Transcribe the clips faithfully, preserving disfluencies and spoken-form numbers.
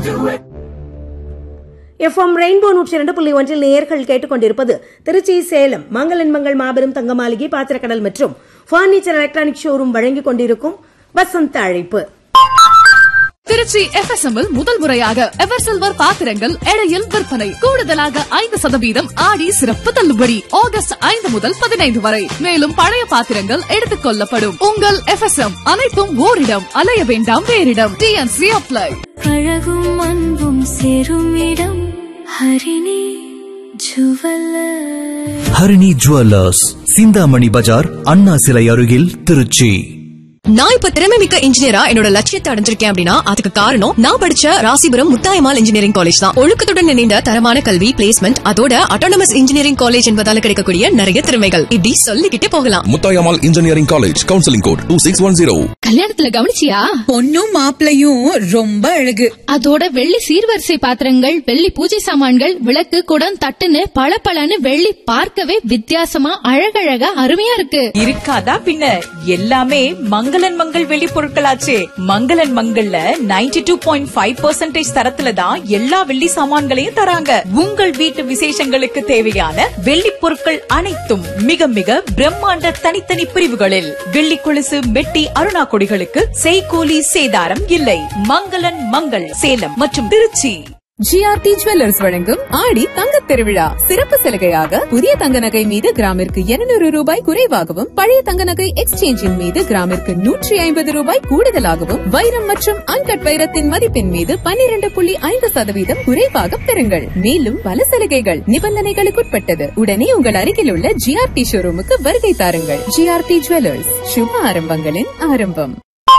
FM rainbow நூற்றி இரண்டு புள்ளி ஒன்றில் நேயர்கள் கேட்டுக்கொண்டிருப்பது திருச்சி சேலம் மங்களன் மங்கள் மாபெரும் தங்க மாளிகை பாத்திரக்கடல் மற்றும் பர்னிச்சர் எலக்ட்ரானிக் ஷோரூம் வழங்கிக் கொண்டிருக்கும் வசந்த அழைப்பு. திருச்சி எஃப்எஸ்எம் முதல் முறையாக எவர் சில்வர் பாத்திரங்கள் எடையில் விற்பனை. கூடுதலாக ஐந்து சதவீதம் ஆடி சிறப்பு தள்ளுபடி ஆகஸ்ட் ஐந்து முதல் பதினைந்து வரை. மேலும் பழைய பாத்திரங்கள் எடுத்துக் கொள்ளப்படும். உங்கள் எஃப்எஸ்எம் அனைத்தும் ஓரிடம், அலைய வேண்டாம் வேறிடம். DNC apply. அழகும் அன்பும் சேரும் இடம் ஹரிணி ஜுவல்லர்ஸ். ஹரிணி ஜுவல்லர்ஸ், சிந்தாமணி பஜார், அண்ணா சிலை அருகில், திருச்சி. நான் இப்ப திறமை மிக்க இன்ஜினியரா என்னோட லட்சியத்தை அடைஞ்சிருக்கேன் அப்படின்னா அதுக்கு காரணம் நான் படிச்ச ராசிபுரம் முத்தாயம்மாள் இன்ஜினியரிங் காலேஜ் தான். ஒழுக்கத்துடன் இணைந்த தரமான கல்வி, பிளேஸ்மெண்ட், அதோட அட்டானமஸ் இன்ஜினியரிங் காலேஜ் என்பதால கிடைக்கக்கூடிய நிறைய திறமைகள் இப்படி சொல்லிக்கிட்டே போகலாம். Muthayammal engineering college, counselling code two six one zero. கல்யாணத்துல கவனிச்சியா? பொண்ணும் மாப்பிளையும் ரொம்ப அழகு. அதோட வெள்ளி சீர்வரிசை பாத்திரங்கள், வெள்ளி பூஜை சாமான்கள், விளக்கு, குடம், தட்டுன்னு பளபளன்னு வெள்ளி பார்க்கவே வித்தியாசமா அழகழகா அருமையா இருக்கு. இருக்காதா பின்ன? எல்லாமே மங்களன் மங்கள் வெள்ளி பொருட்களாச்சே. மங்களன் மங்கள்ல ninety two point five percentage தரத்துல தான் எல்லா வெள்ளி சாமான்களையும் தராங்க. உங்கள் வீட்டு விசேஷங்களுக்கு தேவையான வெள்ளி பொருட்கள் அனைத்தும் மிக மிக பிரம்மாண்ட தனித்தனி பிரிவுகளில். வெள்ளி கொலுசு, மெட்டி, அருணா கொடிகளுக்கு செய்கூலி சேதாரம் இல்லை. மங்களன் மங்கள் சேலம் மற்றும் திருச்சி. ஜிஆர்டி ஜுவல்லர்ஸ் வழங்கும் ஆடி தங்கத் திருவிழா சிறப்பு சலுகையாக புதிய தங்க நகை மீது கிராமிற்கு இருநூறு ரூபாய் குறைவாகவும், பழைய தங்க நகை எக்ஸ்சேஞ்சின் மீது கிராமிற்கு நூற்றி ஐம்பது ரூபாய் கூடுதலாகவும், வைரம் மற்றும் அன்கட் வைரத்தின் மதிப்பின் மீது பன்னிரண்டு புள்ளி ஐந்து சதவீதம் குறைவாக பெறுங்கள். மேலும் பல சலுகைகள் நிபந்தனைகளுக்குட்பட்டது. உடனே உங்கள் அருகில் உள்ள ஜிஆர்டி ஷோரூமுக்கு வருகை தாருங்கள். ஜிஆர்டி ஜுவல்லர்ஸ், சுப ஆரம்பங்களின் ஆரம்பம்.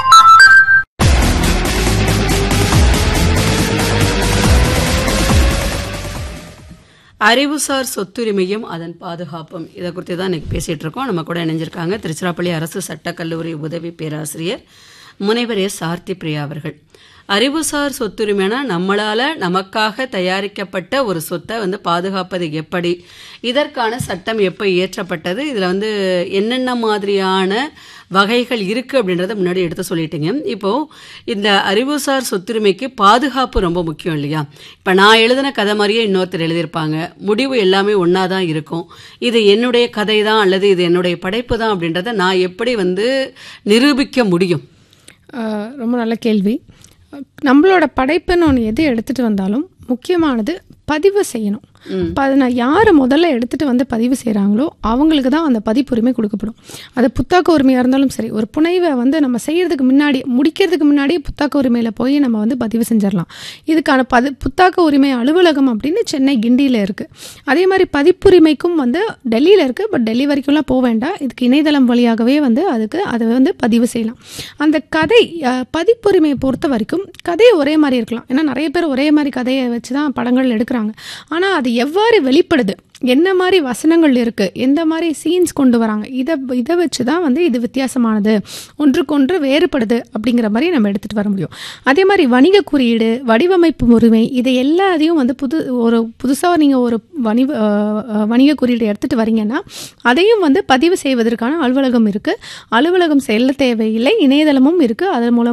அறிவுசார் சொத்துரிமையும் அதன் பாதுகாப்பும், இதை குறித்து தான் இன்னைக்கு பேசிட்டு இருக்கோம். நம்ம கூட இணைஞ்சிருக்காங்க திருச்சிராப்பள்ளி அரசு சட்டக்கல்லூரி உதவி பேராசிரியர் முனைவர் எஸ் ஆர்த்தி பிரியா அவர்கள். அறிவுசார் சொத்துரிமைனா நம்மளால நமக்காக தயாரிக்கப்பட்ட ஒரு சொத்தை வந்து பாதுகாப்பது எப்படி, இதற்கான சட்டம் எப்போ இயற்றப்பட்டது, இதில் வந்து என்னென்ன மாதிரியான வகைகள் இருக்குது அப்படின்றத முன்னாடி எடுத்து சொல்லிட்டீங்க. இப்போது இந்த அறிவுசார் சொத்துரிமைக்கு பாதுகாப்பு ரொம்ப முக்கியம் இல்லையா? இப்போ நான் எழுதின கதை மாதிரியே இன்னொருத்தர் எழுதியிருப்பாங்க, முடிவு எல்லாமே ஒன்றா தான் இருக்கும். இது என்னுடைய கதை தான் அல்லது இது என்னுடைய படைப்பு தான் அப்படின்றத நான் எப்படி வந்து நிரூபிக்க முடியும்? ரொம்ப நல்ல கேள்வி. நம்மளோட படைப்புன்னு ஒன்று எது எடுத்துகிட்டு வந்தாலும் முக்கியமானது பதிவு செய்யணும். இப்போ அதை நான் யார் முதல்ல எடுத்துகிட்டு வந்து பதிவு செய்கிறாங்களோ அவங்களுக்கு தான் அந்த பதிப்புரிமை கொடுக்கப்படும். அது புத்தாக்க உரிமையாக இருந்தாலும் சரி, ஒரு புனைவை வந்து நம்ம செய்கிறதுக்கு முன்னாடி முடிக்கிறதுக்கு முன்னாடியே புத்தாக்க உரிமையில் போய் நம்ம வந்து பதிவு செஞ்சிடலாம். இதுக்கான பதி புத்தாக்க உரிமை அலுவலகம் அப்படின்னு சென்னை கிண்டியில் இருக்குது. அதே மாதிரி பதிப்புரிமைக்கும் வந்து டெல்லியில் இருக்குது. பட் டெல்லி வரைக்கும்லாம் போக வேண்டாம், இதுக்கு இணையதளம் வழியாகவே வந்து அதுக்கு அதை வந்து பதிவு செய்யலாம். அந்த கதை பதிப்புரிமையை பொறுத்த வரைக்கும் கதை ஒரே மாதிரி இருக்கலாம். ஏன்னா நிறைய பேர் ஒரே மாதிரி கதையை வச்சு தான் படங்கள் எடுக்கிறாங்க. ஆனால் அது எவ்வாறு வெளிப்படுது, என்ன மாதிரி வசனங்கள் இருக்குது, எந்த மாதிரி சீன்ஸ் கொண்டு வராங்க, இதை இதை வச்சு தான் வந்து இது வித்தியாசமானது, ஒன்றுக்கொன்று வேறுபடுது அப்படிங்கிற மாதிரி நம்ம எடுத்துகிட்டு வர முடியும். அதே மாதிரி வணிக குறியீடு, வடிவமைப்பு உரிமை, இதை எல்லாத்தையும் வந்து புது ஒரு புதுசாக நீங்கள் ஒரு வணிக வணிக குறியீடு எடுத்துகிட்டு வரீங்கன்னா அதையும் வந்து பதிவு செய்வதற்கான அலுவலகம் இருக்குது. அலுவலகம் செல்ல தேவையில்லை, இணையதளமும் இருக்குது. அதன் மூலம்